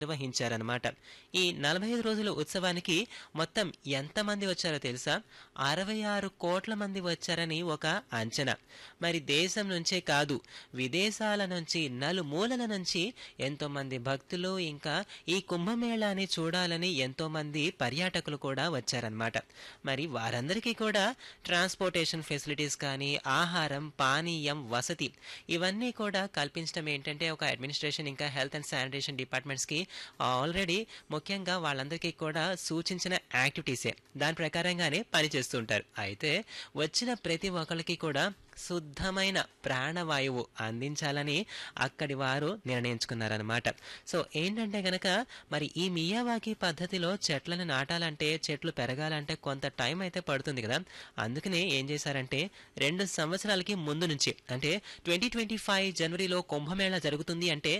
నిర్వహించారనమాట. ఈ 45 రోజుల ఉత్సవానికి మొత్తం ఎంతమంది వచ్చారో తెలుసా? 66 కోట్ల మంది వచ్చారని ఒక అంచనా. మరి దేశం నుంచే కాదు, విదేశాల నుంచి, నలుమూలల నుంచి ఎంతోమంది భక్తులు, ఇంకా ఈ కుంభమేళాని చూడాలని ఎంతోమంది పర్యాటకులు కూడా వచ్చారనమాట. మరి వారందరికీ కూడా ట్రాన్స్పోర్టేషన్ ఫెసిలిటీస్ కానీ, ఆహారం, పానీయం, వసతి ఇవన్నీ కూడా కల్పించడం ఏంటంటే ఒక అడ్మినిస్ట్రేషన్ ఇంకా హెల్త్ అండ్ శానిటేషన్ డిపార్ట్మెంట్స్కి ఆల్రెడీ ముఖ్యంగా వాళ్ళందరికీ కూడా సూచించిన యాక్టివిటీసే. దాని ప్రకారంగానే పనిచేస్తుంటారు. అయితే వచ్చిన ప్రతి ఒక్కరికి కూడా శుద్ధమైన ప్రాణవాయువు అందించాలని అక్కడి వారు నిర్ణయించుకున్నారనమాట. సో ఏంటంటే గనక మరి ఈ మియావాకి పద్ధతిలో చెట్లను నాటాలంటే, చెట్లు పెరగాలంటే కొంత టైం అయితే పడుతుంది కదా. అందుకనే ఏం చేశారంటే 2 సంవత్సరాలకి ముందు నుంచి, అంటే 2025 జనవరిలో కుంభమేళా జరుగుతుంది అంటే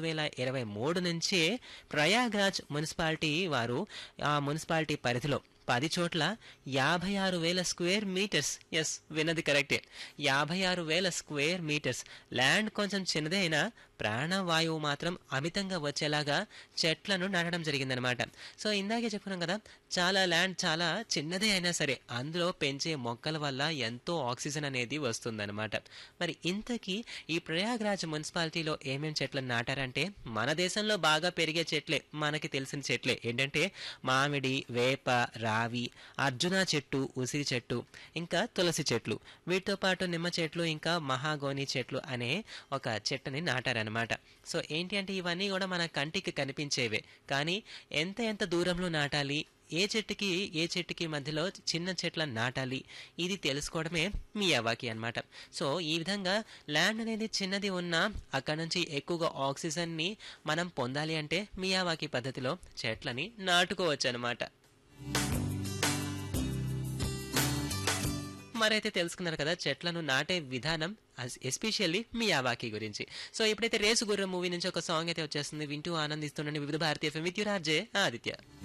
2023 నుంచే ప్రయాగ్రాజ్ మున్సిపాలిటీ వారు ఆ మున్సిపాలిటీ పరిధిలో 10 చోట్ల 56,000 స్క్వేర్ మీటర్స్, ఎస్ విన్నది కరెక్టే, 56,000 స్క్వేర్ మీటర్స్ ల్యాండ్ కొంచెం చిన్నదే అయినా ప్రాణవాయువు మాత్రం అమితంగా వచ్చేలాగా చెట్లను నాటడం జరిగిందనమాట. సో ఇందాకే చెప్పుకున్నాం కదా, చాలా ల్యాండ్ చాలా చిన్నదే అయినా సరే అందులో పెంచే మొక్కల వల్ల ఎంతో ఆక్సిజన్ అనేది వస్తుందన్నమాట. మరి ఇంతకీ ఈ ప్రయాగ్రాజ్ మున్సిపాలిటీలో ఏమేం చెట్లను నాటారంటే మన దేశంలో బాగా పెరిగే చెట్లే, మనకి తెలిసిన చెట్లే. ఏంటంటే మామిడి, వేప, రావి, అర్జున చెట్టు, ఉసిరి చెట్టు, ఇంకా తులసి చెట్లు, వీటితో పాటు నిమ్మ చెట్లు, ఇంకా మహాగోని చెట్లు అనే ఒక చెట్టుని నాటారనమాట. సో ఏంటి అంటే ఇవన్నీ కూడా మన కంటికి కనిపించేవే, కానీ ఎంత దూరంలో నాటాలి, ఏ చెట్టుకి మధ్యలో చిన్న చెట్లను నాటాలి, ఇది తెలుసుకోవడమే మియావాకి అన్నమాట. సో ఈ విధంగా ల్యాండ్ అనేది చిన్నది ఉన్నా అక్కడ నుంచి ఎక్కువగా ఆక్సిజన్ని మనం పొందాలి అంటే మియావాకి పద్ధతిలో చెట్లని నాటుకోవచ్చు అనమాట. మరైతే తెలుసుకున్నారు కదా చెట్లను నాటే విధానం, ఎస్పెషల్లీ మియావాకి గురించి. సో ఇప్పుడైతే రేసు గుర్రం మూవీ నుంచి ఒక సాంగ్ అయితే వచ్చేస్తుంది, వింటూ ఆనందిస్తుండండి. వివిధ భారతీయ FM with your RJ Aditya.